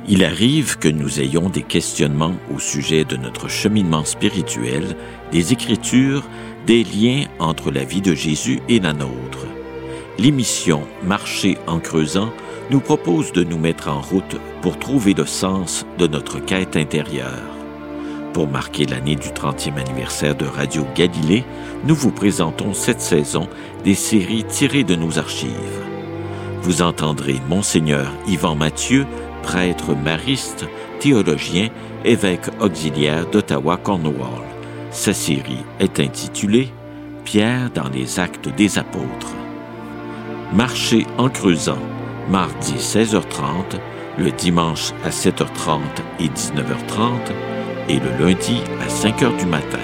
Il arrive que nous ayons des questionnements au sujet de notre cheminement spirituel, des Écritures, des liens entre la vie de Jésus et la nôtre. L'émission Marcher en creusant nous propose de nous mettre en route pour trouver le sens de notre quête intérieure. Pour marquer l'année du 30e anniversaire de Radio Galilée, nous vous présentons cette saison des séries tirées de nos archives. Vous entendrez Monseigneur Yvan Mathieu, prêtre mariste, théologien, évêque auxiliaire d'Ottawa-Cornwall. Sa série est intitulée « Pierre dans les actes des apôtres ». Marcher en creusant, mardi 16h30, le dimanche à 7h30 et 19h30 et le lundi à 5h du matin.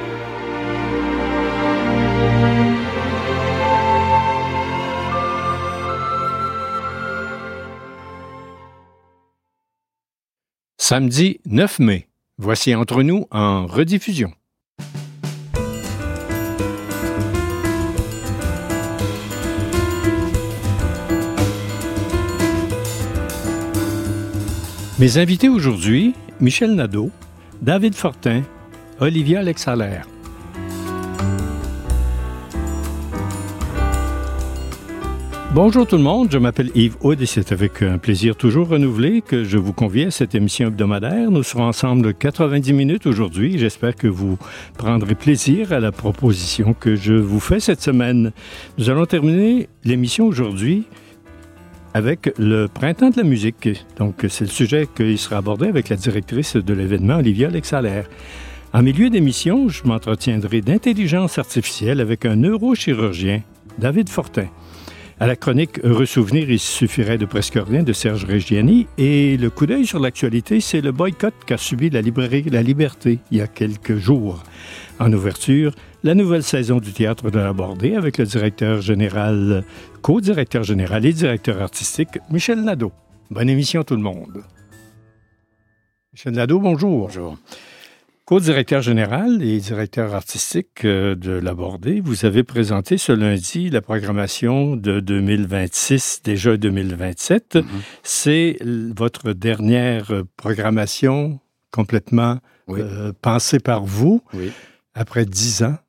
Samedi 9 mai. Voici Entre nous en rediffusion. Mes invités aujourd'hui, Michel Nadeau, David Fortin, Olivia Lexalaire. Bonjour tout le monde, je m'appelle Yves Houd et c'est avec un plaisir toujours renouvelé que je vous convie à cette émission hebdomadaire. Nous serons ensemble 90 minutes aujourd'hui. J'espère que vous prendrez plaisir à la proposition que je vous fais cette semaine. Nous allons terminer l'émission aujourd'hui avec le Printemps de la musique. Donc, c'est le sujet qui sera abordé avec la directrice de l'événement, Olivia Lexalaire. En milieu d'émission, je m'entretiendrai d'intelligence artificielle avec un neurochirurgien, David Fortin. À la chronique Heureux souvenir, il suffirait de presque rien de Serge Reggiani. Et le coup d'œil sur l'actualité, c'est le boycott qu'a subi la librairie La Liberté il y a quelques jours. En ouverture, la nouvelle saison du Théâtre de la Bordée avec le directeur général, co-directeur général et directeur artistique, Michel Nadeau. Bonne émission tout le monde. Michel Nadeau, bonjour. Bonjour. Co-directeur général et directeur artistique de la Bordée, vous avez présenté ce lundi la programmation de 2026, déjà 2027. Mm-hmm. C'est votre dernière programmation complètement pensée par vous, après 10 ans.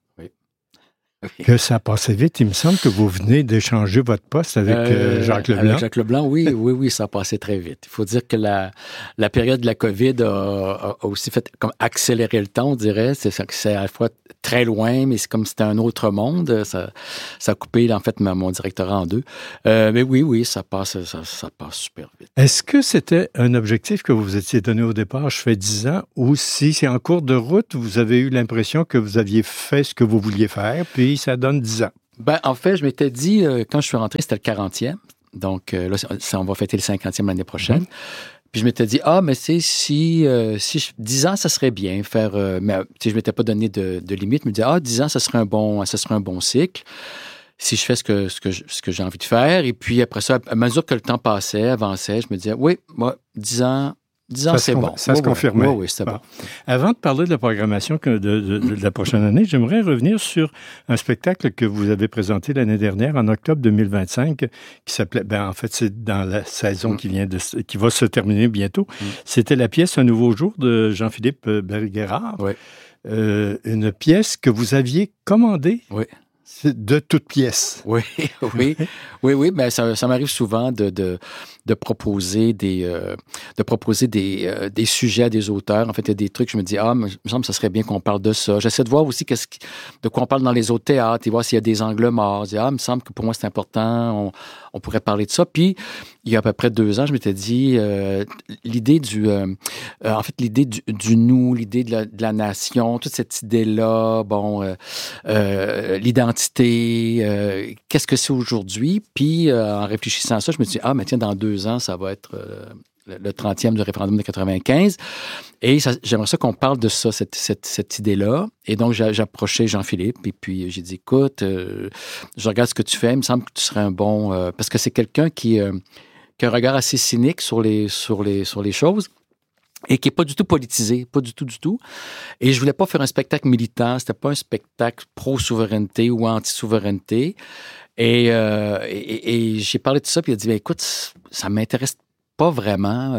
Que ça passait vite. Il me semble que vous venez d'échanger votre poste avec Jacques Leblanc. Avec Jacques Leblanc, oui, ça a passé très vite. Il faut dire que la période de la COVID a aussi fait comme accélérer le temps, on dirait. C'est à la fois très loin, mais c'est comme si c'était un autre monde. Ça a coupé, en fait, mon directorat en deux. Mais oui, ça passe super vite. Est-ce que c'était un objectif que vous vous étiez donné au départ, je fais 10 ans, ou si c'est en cours de route, vous avez eu l'impression que vous aviez fait ce que vous vouliez faire, puis ça donne 10 ans? Ben, en fait, je m'étais dit, quand je suis rentré, c'était le 40e. Donc là, on va fêter le 50e l'année prochaine. Puis je m'étais dit, mais si 10 ans, ça serait bien faire... mais je ne m'étais pas donné de limite. Je me disais, 10 ans, ça serait un bon cycle. Si je fais ce que j'ai envie de faire. Et puis après ça, à mesure que le temps avançait, je me disais, 10 ans... 10 ans, c'est bon. Ça se confirmait. Oui, c'est bon. Avant de parler de la programmation de la prochaine année, j'aimerais revenir sur un spectacle que vous avez présenté l'année dernière, en octobre 2025, qui s'appelait, en fait, c'est dans la saison qui va se terminer bientôt. C'était la pièce Un nouveau jour de Jean-Philippe Berguérard. Oui. Une pièce que vous aviez commandée. Oui. De toutes pièces. Oui. Ben ça m'arrive souvent de proposer des sujets à des auteurs. En fait, il y a des trucs, je me dis, il me semble que ça serait bien qu'on parle de ça. J'essaie de voir aussi de quoi on parle dans les autres théâtres et voir s'il y a des angles morts. Je dis, il me semble que pour moi, c'est important. On pourrait parler de ça. Puis, il y a à peu près 2 ans, je m'étais dit, l'idée du nous, l'idée de la nation, toute cette idée-là, l'identité, qu'est-ce que c'est aujourd'hui? Puis, en réfléchissant à ça, je me suis dit, mais tiens, dans 2 ans, ça va être le 30e du référendum de 95. Et j'aimerais ça qu'on parle de ça, cette idée-là. Et donc, j'ai approché Jean-Philippe et puis j'ai dit, écoute, je regarde ce que tu fais, il me semble que tu serais un bon... parce que c'est quelqu'un qui a un regard assez cynique sur les choses. Et qui n'est pas du tout politisé, pas du tout. Et je voulais pas faire un spectacle militant, c'était pas un spectacle pro-souveraineté ou anti-souveraineté. Et j'ai parlé de ça, puis il a dit, écoute, ça m'intéresse Pas vraiment.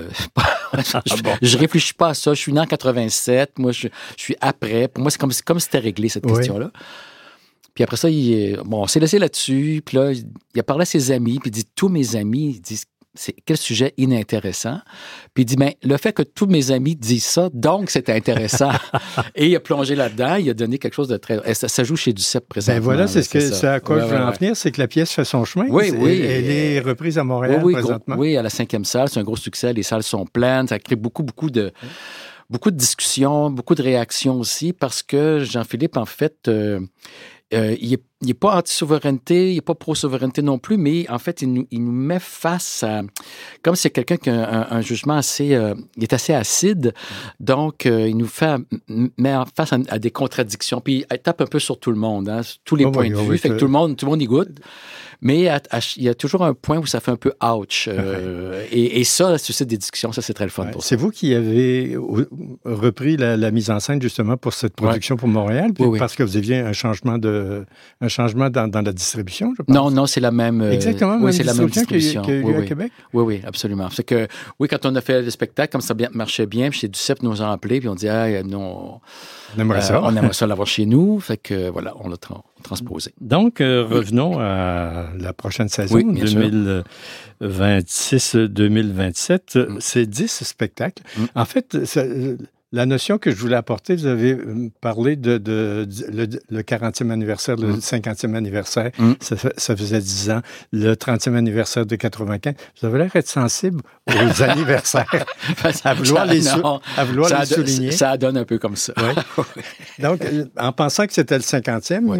Je réfléchis pas à ça. Je suis né en 87. Moi, je suis après. Pour moi, c'est comme si c'était réglé, cette question-là. Puis après ça, on s'est laissé là-dessus. Puis là, il a parlé à ses amis. Puis il dit, tous mes amis, ils disent, quel sujet inintéressant. Puis il dit, le fait que tous mes amis disent ça, donc c'est intéressant. Et il a plongé là-dedans, il a donné quelque chose de très... Ça joue chez Duceppe présentement. Voilà, c'est à quoi je veux en venir, c'est que la pièce fait son chemin. Oui. Elle est reprise à Montréal présentement. Oui, à la 5e salle, c'est un gros succès, les salles sont pleines, ça crée beaucoup de discussions, beaucoup de réactions aussi, parce que Jean-Philippe, en fait... il n'est pas anti-souveraineté, il n'est pas pro-souveraineté non plus, mais en fait, il nous met face à... Comme c'est quelqu'un qui a un jugement assez... il est assez acide, donc il nous met face à des contradictions. Puis il tape un peu sur tout le monde, tous les points de vue, fait que tout le monde y goûte. Mais il y a toujours un point où ça fait un peu ouch. Et ça suscite des discussions. Ça, c'est très le fun pour ça. C'est vous qui avez repris la mise en scène, justement, pour cette production pour Montréal, parce que vous aviez un changement dans la distribution, je pense. Non, c'est la même... Exactement, c'est la même distribution qu'il y a eu à Québec? Oui, absolument. C'est que, quand on a fait le spectacle, comme ça marchait bien, puis chez Duceppe nous a appelés, puis on dit, non... On aimerait ça l'avoir chez nous. Fait que, voilà, on l'a transposé. Donc, revenons à la prochaine saison, 2026-2027. C'est 10 spectacles. En fait, la notion que je voulais apporter, vous avez parlé le 40e anniversaire, le 50e anniversaire, ça faisait 10 ans, le 30e anniversaire de 95. Vous avez l'air d'être sensible aux anniversaires, à vouloir les souligner. Ça donne un peu comme ça. Ouais. Donc, en pensant que c'était le 50e,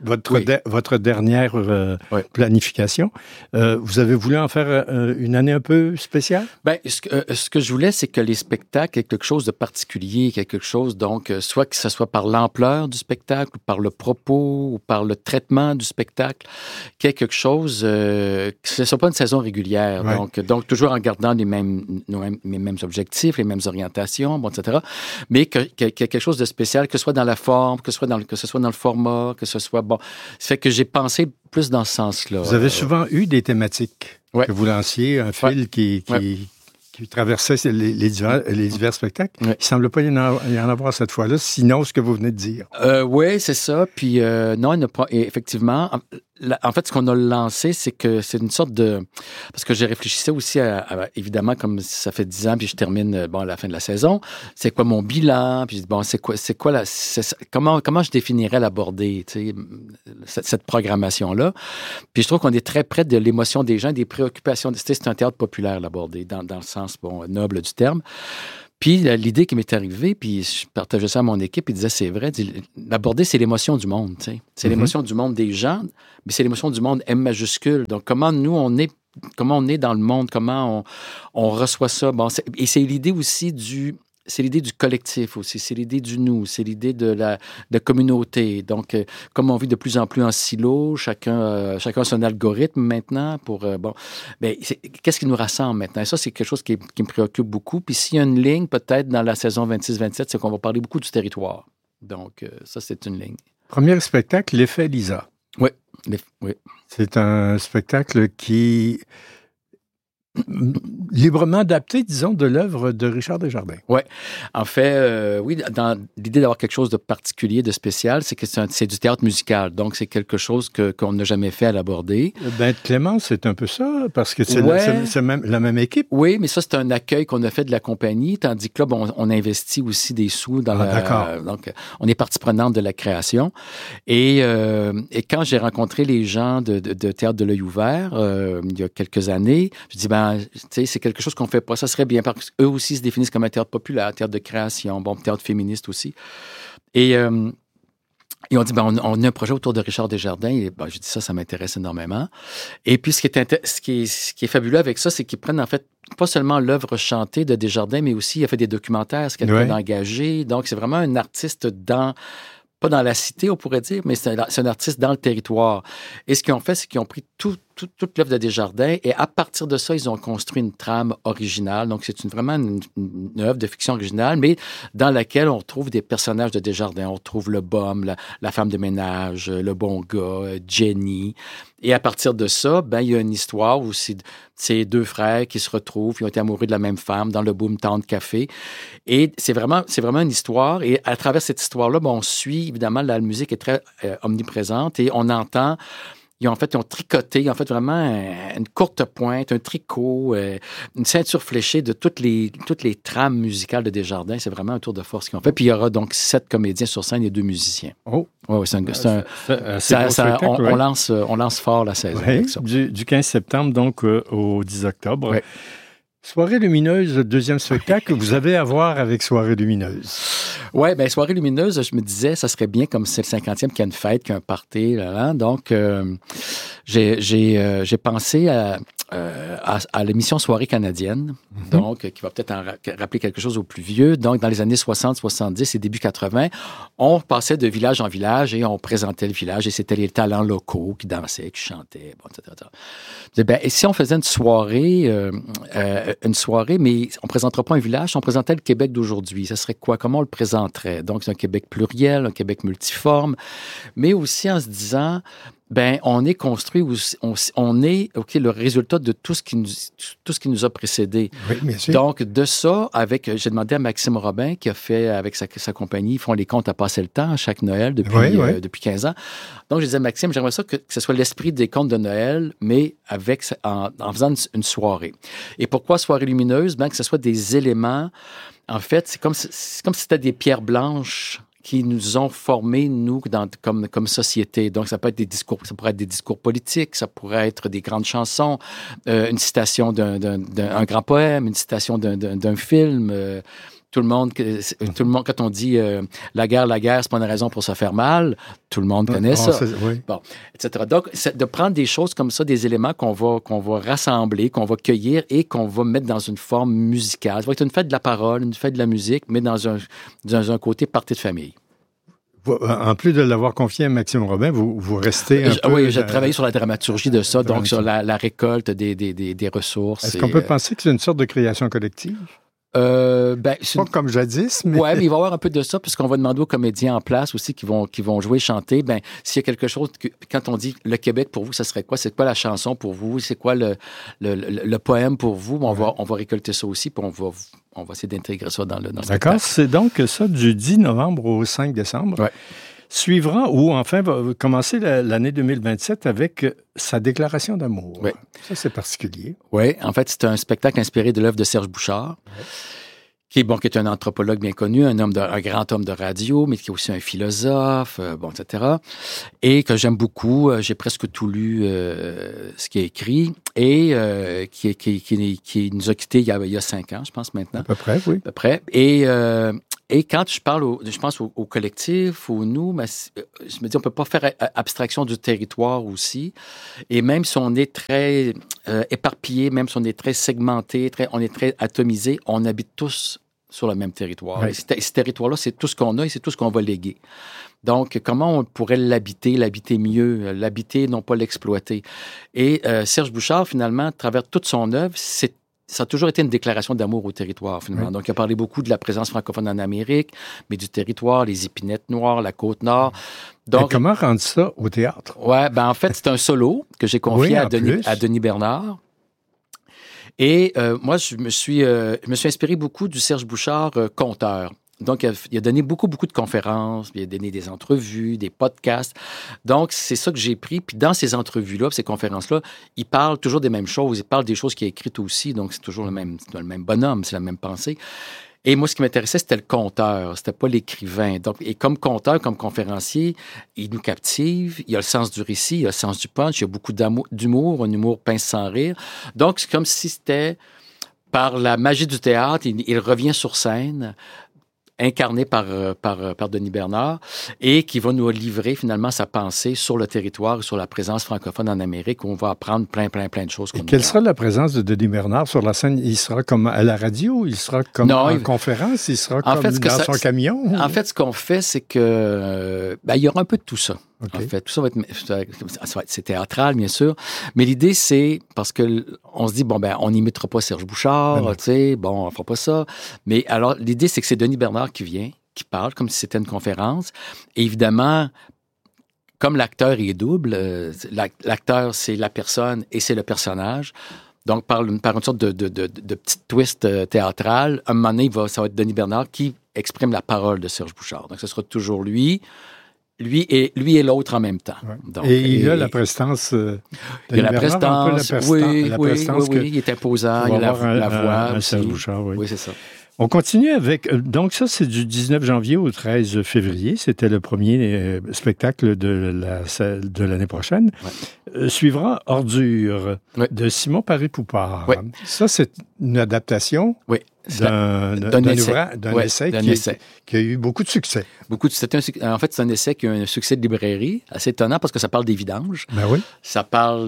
votre dernière planification, vous avez voulu en faire une année un peu spéciale? Bien, ce que je voulais, c'est que les spectacles aient quelque chose de particulier, quelque chose, donc, soit que ce soit par l'ampleur du spectacle, ou par le propos, ou par le traitement du spectacle, qu'il y ait quelque chose, que ce ne soit pas une saison régulière. Ouais. Donc, toujours en gardant les mêmes objectifs, les mêmes orientations, etc. Mais qu'il y ait quelque chose de spécial, que ce soit dans la forme, que ce soit dans le format, que ce soit... Bon, ça fait que j'ai pensé plus dans ce sens-là. Vous avez souvent eu des thématiques que vous lanciez, un fil qui traversait les divers spectacles. Il ne semble pas y en avoir cette fois-là, sinon ce que vous venez de dire. Oui, c'est ça. Puis non, il n'y a pas... Effectivement, en fait, ce qu'on a lancé, c'est que c'est une sorte de... Parce que j'ai réfléchi aussi à évidemment, comme ça fait 10 ans, puis je termine à la fin de la saison, c'est quoi mon bilan? Puis bon, comment je définirais l'aborder, tu sais, cette programmation-là? Puis je trouve qu'on est très près de l'émotion des gens, des préoccupations. C'est un théâtre populaire, l'aborder, dans le sens noble du terme. Puis l'idée qui m'est arrivée, puis je partageais ça à mon équipe, ils disaient, c'est vrai, l'aborder, c'est l'émotion du monde, tu sais. C'est l'émotion du monde des gens, mais c'est l'émotion du monde M majuscule. Donc, comment nous, on est dans le monde, comment on reçoit ça. Bon, et c'est l'idée aussi c'est l'idée du collectif aussi, c'est l'idée du nous, c'est l'idée de la communauté. Donc, comme on vit de plus en plus en silo, chacun a son algorithme maintenant pour... qu'est-ce qui nous rassemble maintenant? Et ça, c'est quelque chose qui me préoccupe beaucoup. Puis s'il y a une ligne, peut-être dans la saison 26-27, c'est qu'on va parler beaucoup du territoire. Donc, ça, c'est une ligne. Premier spectacle, L'effet Lisa. Oui. C'est un spectacle qui... librement adapté, disons, de l'œuvre de Richard Desjardins. Oui. En fait, dans l'idée d'avoir quelque chose de particulier, de spécial, c'est que c'est du théâtre musical. Donc, c'est quelque chose qu'on n'a jamais fait à l'aborder. Clémence, c'est un peu ça, parce que c'est la même équipe. Oui, mais ça, c'est un accueil qu'on a fait de la compagnie, tandis que là, on investit aussi des sous dans donc, on est partie prenante de la création. Et quand j'ai rencontré les gens de Théâtre de l'Œil ouvert, il y a quelques années, je dis, c'est quelque chose qu'on fait pas. Ça serait bien parce qu'eux aussi se définissent comme un théâtre populaire, théâtre de création, théâtre féministe aussi. Et on dit, on a un projet autour de Richard Desjardins. Et je dis ça m'intéresse énormément. Et puis, ce qui est fabuleux avec ça, c'est qu'ils prennent en fait pas seulement l'œuvre chantée de Desjardins, mais aussi il a fait des documentaires, ce quelqu'un d'engagé. Donc, c'est vraiment un artiste pas dans la cité, on pourrait dire, mais c'est un artiste dans le territoire. Et ce qu'ils ont fait, c'est qu'ils ont pris toute l'œuvre de Desjardins. Et à partir de ça, ils ont construit une trame originale. Donc, c'est vraiment une œuvre de fiction originale, mais dans laquelle on retrouve des personnages de Desjardins. On retrouve le bum, la femme de ménage, le bon gars, Jenny. Et à partir de ça, il y a une histoire où c'est deux frères qui se retrouvent, ils ont été amoureux de la même femme dans le Boomtown Café. Et c'est vraiment une histoire. Et à travers cette histoire-là, on suit, évidemment, la musique est très omniprésente et on entend... Ils ont tricoté, vraiment une courte pointe, un tricot, une ceinture fléchée de toutes les trames musicales de Desjardins. C'est vraiment un tour de force qu'ils ont fait. Puis il y aura donc 7 comédiens sur scène et 2 musiciens. Oh! Ouais, on lance fort la saison. Ouais, du 15 septembre, donc, au 10 octobre. Ouais. Soirée lumineuse, deuxième spectacle, vous avez à voir avec Soirée lumineuse. Oui, Soirée lumineuse, je me disais, ça serait bien comme c'est le 50e qu'il y a une fête, qu'il y a un party. Là. Donc, j'ai pensé à l'émission Soirée canadienne, donc qui va peut-être rappeler quelque chose aux plus vieux. Donc, dans les années 60, 70 et début 80, on passait de village en village et on présentait le village et c'était les talents locaux qui dansaient, qui chantaient, etc. Et si on faisait une soirée, mais on ne présentera pas un village, on présentait le Québec d'aujourd'hui. Ça serait quoi? Comment on le présenterait? Donc, c'est un Québec pluriel, un Québec multiforme, mais aussi en se disant... on est construit, on est le résultat de tout ce qui nous a précédés. Oui, bien sûr. Donc, de ça, j'ai demandé à Maxime Robin, qui a fait avec sa compagnie, ils font les contes à passer le temps à chaque Noël depuis 15 ans. Donc, je disais à Maxime, j'aimerais ça que ce soit l'esprit des contes de Noël, mais en faisant une soirée. Et pourquoi soirée lumineuse? Que ce soit des éléments. En fait, c'est comme si c'était des pierres blanches qui nous ont formés, nous, comme société. Donc, ça peut être ça pourrait être des discours politiques, ça pourrait être des grandes chansons, une citation d'un grand poème, une citation d'un film. Tout le monde, quand on dit la guerre, c'est pas une raison pour se faire mal, tout le monde connaît ça. Oui. Bon, etc. Donc, c'est de prendre des choses comme ça, des éléments qu'on va rassembler, qu'on va cueillir et qu'on va mettre dans une forme musicale. Ça va être une fête de la parole, une fête de la musique, mais dans un côté partie de famille. En plus de l'avoir confié à Maxime Robin, vous restez un peu... Oui, j'ai travaillé sur la dramaturgie de ça, donc sur la récolte des ressources. Est-ce qu'on peut penser que c'est une sorte de création collective? Pas comme jadis, mais... Oui, mais il va y avoir un peu de ça, puisqu'on va demander aux comédiens en place aussi qui vont jouer, chanter. S'il y a quelque chose, quand on dit le Québec pour vous, ça serait quoi? C'est quoi la chanson pour vous? C'est quoi le poème pour vous? On va récolter ça aussi, puis on va essayer d'intégrer ça dans le spectacle. D'accord, c'est donc ça du 10 novembre au 5 décembre. Oui. Suivra, ou enfin va commencer l'année 2027 avec sa déclaration d'amour. Oui. Ça, c'est particulier. Oui, en fait, c'est un spectacle inspiré de l'œuvre de Serge Bouchard, qui est un anthropologue bien connu, un grand homme de radio, mais qui est aussi un philosophe, etc. Et que j'aime beaucoup. J'ai presque tout lu ce qu'il a écrit et qui nous a quittés il y a 5 ans, je pense, maintenant. À peu près, oui. À peu près. Et quand je pense au collectif, au nous, je me dis, on peut pas faire abstraction du territoire aussi. Et même si on est très éparpillé, même si on est très segmenté, on est très atomisé, on habite tous sur le même territoire. Oui. Et ce territoire-là, c'est tout ce qu'on a et c'est tout ce qu'on va léguer. Donc, comment on pourrait l'habiter mieux, l'habiter, non pas l'exploiter? Et Serge Bouchard, finalement, à travers toute son œuvre, ça a toujours été une déclaration d'amour au territoire, finalement. Oui. Donc, il a parlé beaucoup de la présence francophone en Amérique, mais du territoire, les épinettes noires, la Côte-Nord. Donc, comment rendre ça au théâtre? Oui, en fait, c'est un solo que j'ai confié à Denis Bernard. Et moi, je me suis inspiré beaucoup du Serge Bouchard conteur. Donc, il a donné beaucoup de conférences, il a donné des entrevues, des podcasts. Donc, c'est ça que j'ai pris. Puis dans ces entrevues-là, ces conférences-là, il parle toujours des mêmes choses. Il parle des choses qu'il a écrites aussi. Donc, c'est toujours le même bonhomme, c'est la même pensée. Et moi, ce qui m'intéressait, c'était le conteur, c'était pas l'écrivain. Donc, et comme conteur, comme conférencier, il nous captive, il a le sens du récit, il a le sens du punch, il y a beaucoup d'humour, un humour pince sans rire. Donc, c'est comme si c'était, par la magie du théâtre, il revient sur scène, incarné par Denis Bernard, et qui va nous livrer finalement sa pensée sur le territoire et sur la présence francophone en Amérique, où on va apprendre plein de choses. Et quelle sera la présence de Denis Bernard sur la scène? Il sera comme à la radio? Il sera comme en conférence? Il sera comme dans son camion? En fait, ce qu'on fait, c'est que il y aura un peu de tout ça. En fait, tout ça va être c'est théâtral, bien sûr. Mais l'idée, c'est parce que on se dit, on n'imitera pas Serge Bouchard, tu sais, on fera pas ça. Mais alors, l'idée, c'est que c'est Denis Bernard qui vient, qui parle, comme si c'était une conférence. Et évidemment, comme l'acteur est double, l'acteur, c'est la personne et c'est le personnage. Donc, par une sorte de petite twist théâtrale, à un moment donné, ça va être Denis Bernard qui exprime la parole de Serge Bouchard. Donc, ce sera toujours lui et l'autre en même temps. Ouais. Donc, et il a la prestance. Il y a la prestance. Oui, il est imposant. Il y a la voix. Serge Bouchard, oui, c'est ça. On continue avec... Donc ça, c'est du 19 janvier au 13 février. C'était le premier spectacle de l'année prochaine. Ouais. Suivra Ordure de Simon Paré-Poupard. Ouais. Ça, c'est une adaptation d'un essai qui a eu beaucoup de succès. En fait, c'est un essai qui a un succès de librairie, assez étonnant parce que ça parle des vidanges. Ben oui. Ça parle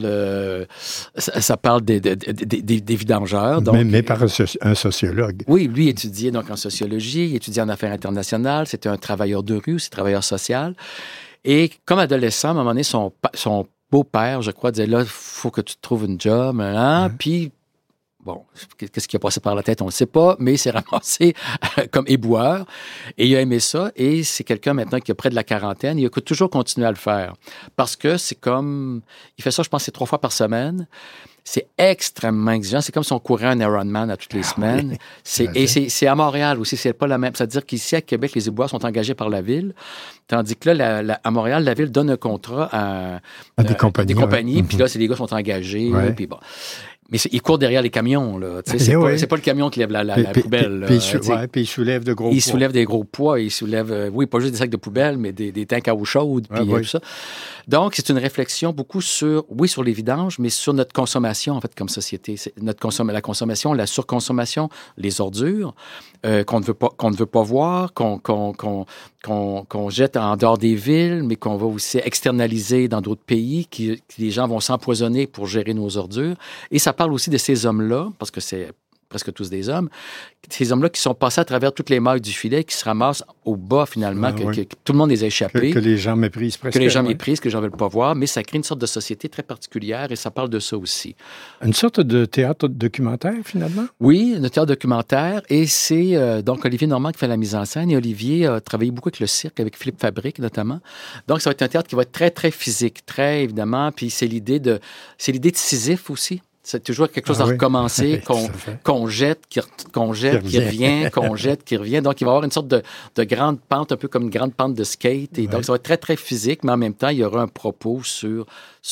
des vidangeurs. Donc, mais par un sociologue. Oui, lui étudiait donc en sociologie, il étudiait en affaires internationales, c'était un travailleur de rue, c'est un travailleur social. Et comme adolescent, à un moment donné, son beau-père, je crois, disait, là, il faut que tu te trouves une job. Puis, bon, qu'est-ce qui a passé par la tête, on ne le sait pas, mais il s'est ramassé comme éboueur. Et il a aimé ça. Et c'est quelqu'un maintenant qui a près de la quarantaine. Il a toujours continué à le faire. Parce que c'est comme... Il fait ça, je pense, c'est 3 fois par semaine. C'est extrêmement exigeant. C'est comme si on courait un Ironman à toutes les semaines. Et c'est à Montréal aussi. C'est pas la même. C'est-à-dire qu'ici, à Québec, les éboueurs sont engagés par la ville. Tandis que là, à Montréal, la ville donne un contrat à des compagnies. Puis là, c'est les gars qui sont engagés. Ouais. Puis bon. Mais il court derrière les camions, là. C'est pas le camion qui lève la poubelle. Puis il soulève de gros poids. Il soulève des gros poids. Il soulève, pas juste des sacs de poubelle, mais des tanks à eau chaude, puis tout ça. Donc, c'est une réflexion beaucoup sur les vidanges, mais sur notre consommation, en fait, comme société. La consommation, la surconsommation, les ordures, qu'on ne veut pas voir, qu'on jette en dehors des villes, mais qu'on va aussi externaliser dans d'autres pays, que les gens vont s'empoisonner pour gérer nos ordures. Et ça parle aussi de ces hommes-là, parce que c'est presque tous des hommes, ces hommes-là qui sont passés à travers toutes les mailles du filet, qui se ramassent au bas, finalement, que tout le monde les a échappés. Que les gens méprisent presque. Que les gens méprisent, que les gens ne veulent pas voir, mais ça crée une sorte de société très particulière et ça parle de ça aussi. Une sorte de théâtre documentaire, finalement? Oui, un théâtre documentaire, et c'est donc Olivier Normand qui fait la mise en scène, et Olivier a travaillé beaucoup avec le cirque, avec Philippe Fabrique, notamment. Donc, ça va être un théâtre qui va être très, très physique, très, évidemment, puis c'est l'idée de Sisyphe aussi. C'est toujours quelque chose à recommencer, qu'on jette, qui revient, qu'on jette, qui revient. Donc, il va y avoir une sorte de grande pente, un peu comme une grande pente de skate. Et donc, ça va être très, très physique, mais en même temps, il y aura un propos sur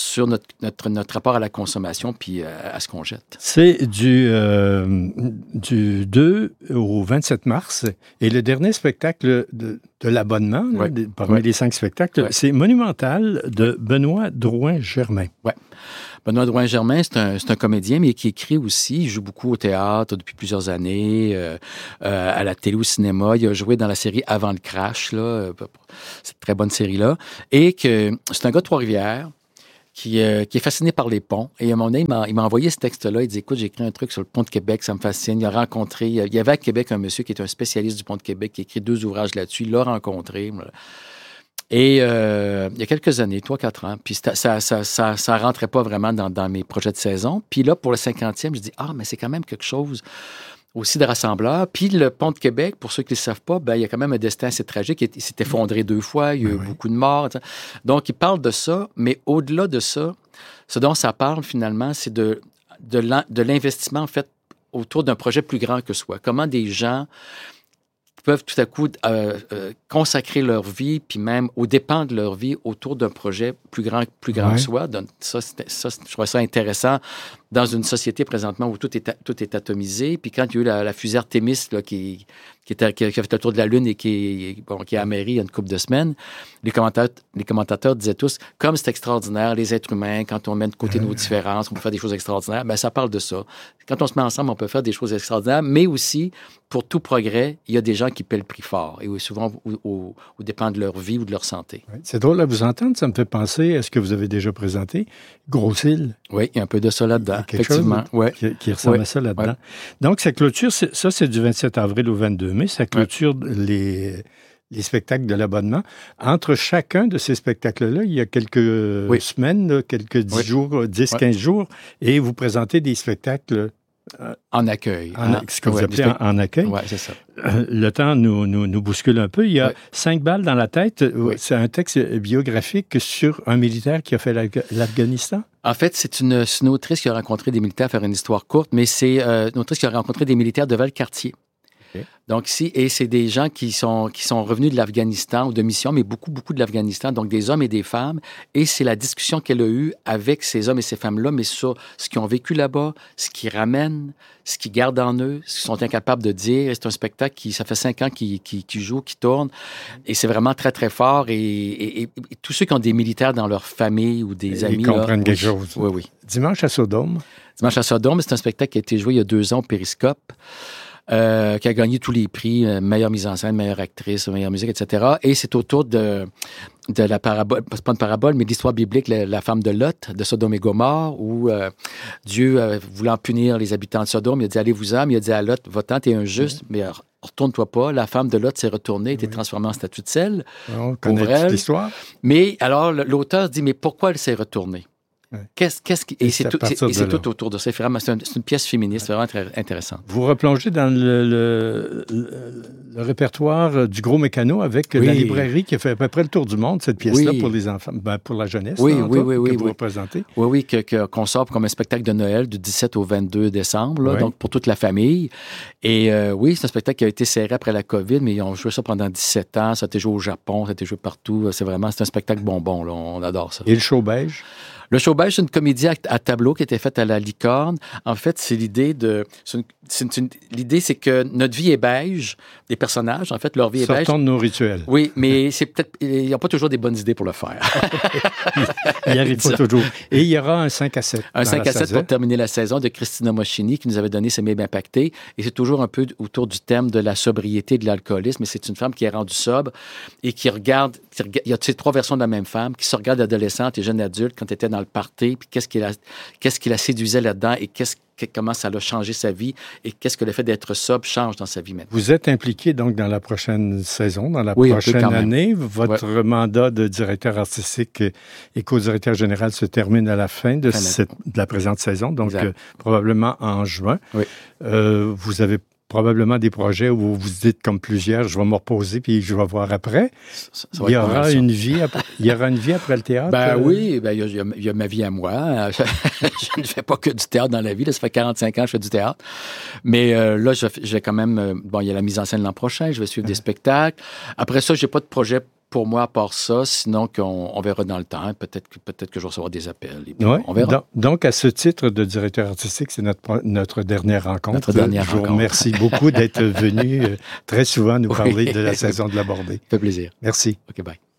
notre rapport à la consommation puis à ce qu'on jette. C'est du 2 au 27 mars. Et le dernier spectacle de l'abonnement, parmi les 5 spectacles, c'est Monumental de Benoît Drouin-Germain. Oui. Benoît Drouin-Germain, c'est un comédien, mais qui écrit aussi. Il joue beaucoup au théâtre depuis plusieurs années, à la télé, au cinéma. Il a joué dans la série Avant le crash, là, cette très bonne série-là. Et que c'est un gars de Trois-Rivières qui est fasciné par les ponts. Et à un moment donné, il m'a envoyé ce texte-là. Il dit, écoute, j'ai écrit un truc sur le pont de Québec, ça me fascine. Il y avait à Québec un monsieur qui est un spécialiste du pont de Québec, qui a écrit 2 ouvrages là-dessus. Il l'a rencontré. Voilà. Et il y a quelques années, 3-4 ans, puis ça rentrait pas vraiment dans mes projets de saison. Puis là, pour le 50e, je dis, mais c'est quand même quelque chose aussi de rassembleur. Puis le pont de Québec, pour ceux qui ne le savent pas, il y a quand même un destin assez tragique. Il s'est effondré 2 fois, il y a eu beaucoup de morts. Etc. Donc, il parle de ça, mais au-delà de ça, ce dont ça parle finalement, c'est de l'investissement, en fait, autour d'un projet plus grand que soi. Comment des gens peuvent tout à coup consacrer leur vie, puis même aux dépens de leur vie, autour d'un projet plus grand que soi. Donc, ça, je trouve ça intéressant dans une société présentement où tout est atomisé. Puis quand il y a eu la fusée Artemis là, qui a fait le tour de la Lune et qui est amérie il y a une couple de semaines, les commentateurs disaient tous, comme c'est extraordinaire, les êtres humains, quand on met de côté nos différences, on peut faire des choses extraordinaires. Ça parle de ça. Quand on se met ensemble, on peut faire des choses extraordinaires, mais aussi, pour tout progrès, il y a des gens qui paient le prix fort, et souvent au dépend de leur vie ou de leur santé. Oui. C'est drôle à vous entendre, ça me fait penser, est-ce que vous avez déjà présenté Grosse-Île? Oui, il y a un peu de ça là-dedans, effectivement. Qui ressemble à ça là-dedans. Ouais. Donc, ça clôture, ça c'est du 27 avril au 22 mai, ça clôture les spectacles de l'abonnement. Entre chacun de ces spectacles-là, il y a quelques semaines, là, quelques 10 jours, 10-15 jours, et vous présentez des spectacles... en accueil. Ce que vous appelez en accueil. Oui, c'est ça. Le temps nous bouscule un peu. Il y a 5 balles dans la tête. C'est un texte biographique sur un militaire qui a fait l'Afghanistan. En fait, c'est une autrice qui a rencontré des militaires, faire une histoire courte, mais c'est une autrice qui a rencontré des militaires de Valcartier. Okay. Donc, c'est des gens qui sont revenus de l'Afghanistan ou de mission, mais beaucoup de l'Afghanistan, donc des hommes et des femmes. Et c'est la discussion qu'elle a eue avec ces hommes et ces femmes-là, mais sur ce qu'ils ont vécu là-bas, ce qu'ils ramènent, ce qu'ils gardent en eux, ce qu'ils sont incapables de dire. Et c'est un spectacle ça fait 5 ans qui joue, qui tourne. Et c'est vraiment très, très fort. Et tous ceux qui ont des militaires dans leur famille ou des amis... Ils comprennent quelque chose. Oui. Dimanche à Sodome. Dimanche à Sodome, c'est un spectacle qui a été joué il y a 2 ans au Périscope. Qui a gagné tous les prix, meilleure mise en scène, meilleure actrice, meilleure musique, etc. Et c'est autour de la parabole, c'est pas une parabole, mais l'histoire biblique, la femme de Lot, de Sodome et Gomorrhe, où Dieu, voulant punir les habitants de Sodome, il a dit « Allez-vous-en », mais il a dit à Lot « Va-t'en, t'es injuste, mais retourne-toi pas » La femme de Lot s'est retournée, était transformée en statue de sel. On connaît toute l'histoire. Mais alors, l'auteur dit « Mais pourquoi elle s'est retournée ?» Et c'est tout autour de ça. C'est une pièce féministe vraiment très intéressante. Vous replongez dans le répertoire du Gros Mécano avec la librairie qui a fait à peu près le tour du monde, cette pièce-là, pour les enfants, pour la jeunesse, que vous représentez. Oui, qu'on sort comme un spectacle de Noël du 17 au 22 décembre, là, donc pour toute la famille. Et c'est un spectacle qui a été serré après la COVID, mais ils ont joué ça pendant 17 ans. Ça a été joué au Japon, ça a été joué partout. C'est un spectacle bonbon, là, on adore ça. Et le show beige? Le show beige, c'est une comédie à tableau qui a été faite à la Licorne. En fait, c'est l'idée l'idée, c'est que notre vie est beige, des personnages, en fait, leur vie est beige. Sortons de nos rituels. Oui, mais c'est peut-être, ils n'ont pas toujours des bonnes idées pour le faire. Il n'y arrive pas toujours. Et il y aura un 5 à 7. Un 5 à 7 pour terminer la saison de Christina Moschini qui nous avait donné Semer bien impacté. Et c'est toujours un peu autour du thème de la sobriété, de l'alcoolisme. Mais c'est une femme qui est rendue sobre et qui regarde. Il y a 3 versions de la même femme qui se regarde adolescente et jeune adulte quand elle était dans le party. Puis qu'est-ce qui la séduisait là-dedans et comment ça a changé sa vie et qu'est-ce que le fait d'être sobre change dans sa vie maintenant. Vous êtes impliqué donc dans la prochaine saison, dans la prochaine année. Votre mandat de directeur artistique et co-directeur général se termine à la fin de la présente saison, donc probablement en juin. Oui. Vous avez probablement des projets où vous vous dites comme plusieurs, je vais me reposer puis je vais voir après. Il y aura une vie après le théâtre? Oui, il y a ma vie à moi. Je ne fais pas que du théâtre dans la vie. Là, ça fait 45 ans que je fais du théâtre. Mais là, je vais quand même... il y a la mise en scène l'an prochain. Je vais suivre des spectacles. Après ça, j'ai pas de projet pour moi à part ça. Sinon, on verra dans le temps. Peut-être que je vais recevoir des appels. On verra. Donc, à ce titre de directeur artistique, c'est notre dernière rencontre. Je vous remercie beaucoup d'être venu très souvent nous parler de la saison de l'Abordée. Ça fait plaisir. Merci. OK, bye.